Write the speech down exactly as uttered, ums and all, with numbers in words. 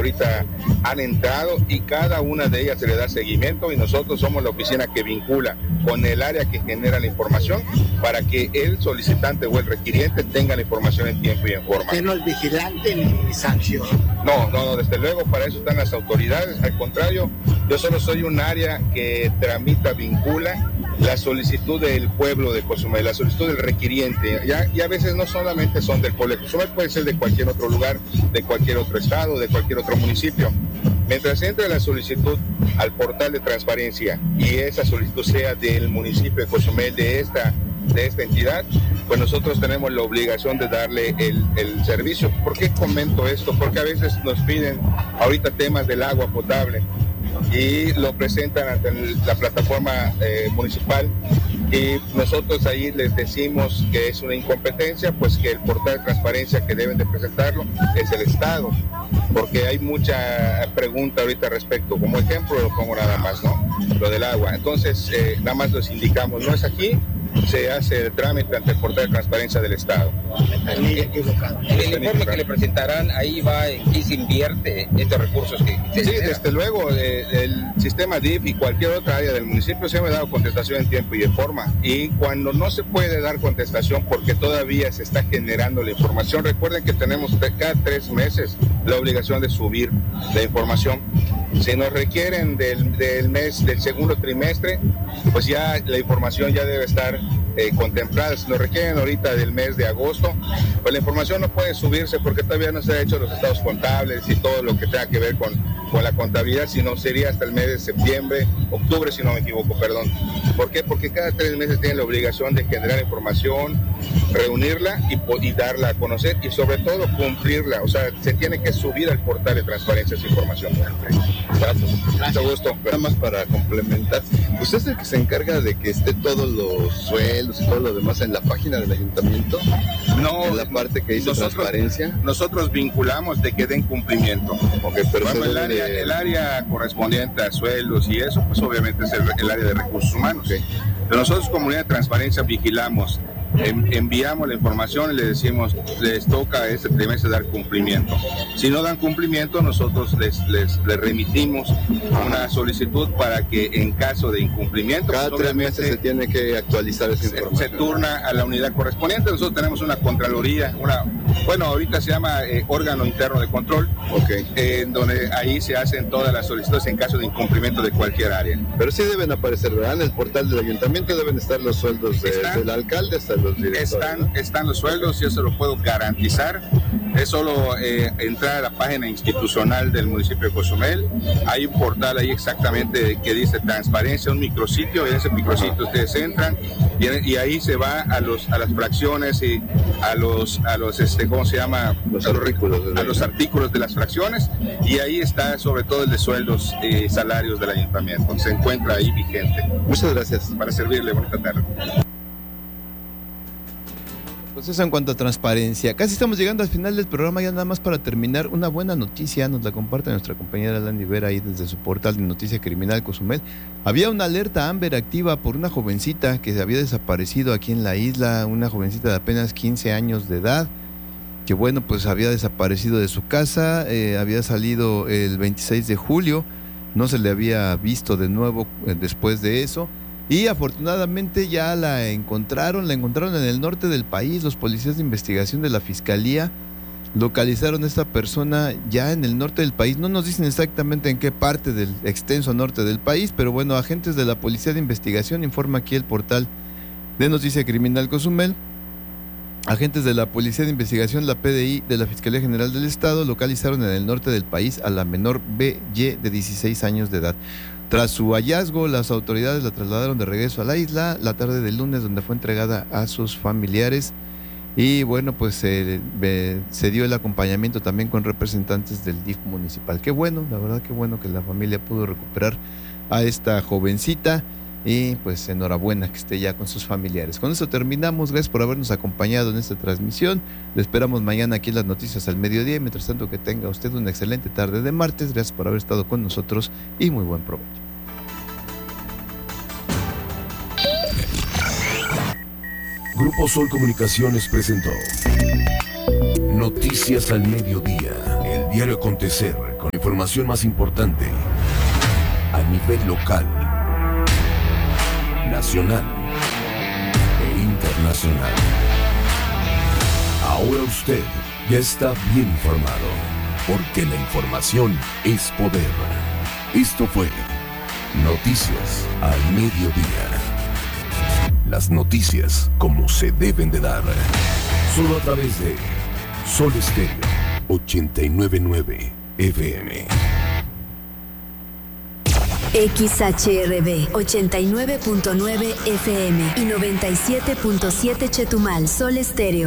ahorita han entrado y cada una de ellas se le da seguimiento y nosotros somos la oficina que vincula con el área que genera la información para que el solicitante o el requiriente tenga la información en tiempo y en forma. Usted no es vigilante ni sanción. No, no, no, desde luego para eso están las autoridades, al contrario, yo solo soy un área que tramita, vincula la solicitud del pueblo de Cozumel, la solicitud del requiriente, ya, y a veces no solamente son del pueblo de Cozumel, puede ser de cualquier otro lugar, de cualquier otro estado, de cualquier otro municipio. Mientras entre la solicitud al portal de transparencia y esa solicitud sea del municipio de Cozumel, de esta, de esta entidad, pues nosotros tenemos la obligación de darle el, el servicio. ¿Por qué comento esto? Porque a veces nos piden ahorita temas del agua potable y lo presentan ante la plataforma eh, municipal y nosotros ahí les decimos que es una incompetencia, pues que el portal de transparencia que deben de presentarlo es el Estado, porque hay mucha pregunta ahorita respecto, como ejemplo lo pongo nada más, ¿no? Lo del agua. Entonces, eh, nada más les indicamos, no es aquí, se hace el trámite ante el portal de transparencia del Estado. El, el informe que le presentarán, ahí va en qué se invierte estos recursos que se Sí, genera. desde luego, eh, el sistema D I F y cualquier otra área del municipio se me ha dado contestación en tiempo y en forma. Y cuando no se puede dar contestación porque todavía se está generando la información, recuerden que tenemos cada tres meses la obligación de subir la información. Si nos requieren del, del mes, del segundo trimestre, pues ya la información ya debe estar eh, contemplada. Si nos requieren ahorita del mes de agosto, pues la información no puede subirse porque todavía no se ha hecho los estados contables y todo lo que tenga que ver con, con la contabilidad, sino sería hasta el mes de septiembre, octubre, si no me equivoco, perdón. ¿Por qué? Porque cada tres meses tienen la obligación de generar información, reunirla y, y darla a conocer y sobre todo cumplirla. O sea, se tiene que subir al portal de transparencia esa información. Gracias. Mucho gusto. Nada más para complementar, ¿usted es el que se encarga de que esté todos los sueldos y todo lo demás en la página del ayuntamiento? No, en la parte que dice nosotros, transparencia. Nosotros vinculamos de que den cumplimiento. Okay, pero bueno, el, área, de... el área correspondiente a sueldos y eso, pues obviamente es el, el área de recursos humanos. Okay. Pero nosotros, comunidad de transparencia, vigilamos. Enviamos la información y le decimos, les toca este trimestre dar cumplimiento. Si no dan cumplimiento, nosotros les, les, les remitimos una solicitud para que en caso de incumplimiento, cada pues, tres meses se tiene que actualizar esa información. Se, se turna a la unidad correspondiente. Nosotros tenemos una contraloría, una, bueno, ahorita se llama eh, órgano interno de control, okay. eh, en donde ahí se hacen todas las solicitudes en caso de incumplimiento de cualquier área. Pero sí deben aparecer, ¿verdad? En el portal del ayuntamiento deben estar los sueldos de, del alcalde hasta los directores, están, ¿no? Están los sueldos y eso lo puedo garantizar. Es solo eh, entrar a la página institucional del municipio de Cozumel. Hay un portal ahí exactamente que dice transparencia, un micrositio, y en ese micrositio ustedes entran y, y ahí se va a los a las fracciones y a los a los este ¿cómo se llama? Los a los, artículos, a los artículos de las fracciones y ahí está sobre todo el de sueldos y salarios del ayuntamiento. Se encuentra ahí vigente. Muchas gracias. Para servirle, bonita tarde. Pues eso en cuanto a transparencia. Casi estamos llegando al final del programa, ya nada más para terminar. Una buena noticia nos la comparte nuestra compañera Landy Vera ahí desde su portal de Noticia Criminal Cozumel. Había una alerta Amber activa por una jovencita que se había desaparecido aquí en la isla, una jovencita de apenas quince años de edad, que bueno, pues había desaparecido de su casa, eh, había salido el veintiséis de julio, no se le había visto de nuevo eh, después de eso. Y afortunadamente ya la encontraron, la encontraron en el norte del país. Los policías de investigación de la Fiscalía localizaron a esta persona ya en el norte del país. No nos dicen exactamente en qué parte del extenso norte del país, pero bueno, agentes de la Policía de Investigación, informa aquí el portal de Noticia Criminal Cozumel. Agentes de la Policía de Investigación, la P D I de la Fiscalía General del Estado, localizaron en el norte del país a la menor B Y de dieciséis años de edad. Tras su hallazgo, las autoridades la trasladaron de regreso a la isla la tarde del lunes, donde fue entregada a sus familiares. Y bueno, pues eh, eh, se dio el acompañamiento también con representantes del D I F municipal. Qué bueno, la verdad, qué bueno que la familia pudo recuperar a esta jovencita. Y pues enhorabuena que esté ya con sus familiares. Con eso terminamos. Gracias por habernos acompañado en esta transmisión. Le esperamos mañana aquí en las noticias al mediodía. Y mientras tanto, que tenga usted una excelente tarde de martes. Gracias por haber estado con nosotros y muy buen provecho. Grupo Sol Comunicaciones presentó Noticias al Mediodía, el diario acontecer con Información más importante a nivel local, nacional e internacional. Ahora usted ya está bien informado, porque la información es poder. Esto fue Noticias al Mediodía. Las noticias como se deben de dar. Solo a través de Sol Estéreo ochenta y nueve punto nueve F M. X H R B ochenta y nueve punto nueve F M y noventa y siete punto siete Chetumal. Sol Estéreo.